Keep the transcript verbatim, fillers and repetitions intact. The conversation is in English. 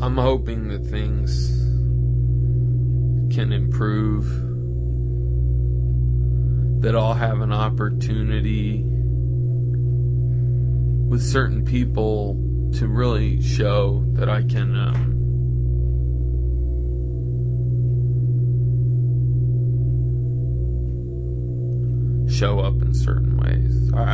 I'm hoping that things can improve, that I'll have an opportunity with certain people to really show that I can um, show up in certain ways. I,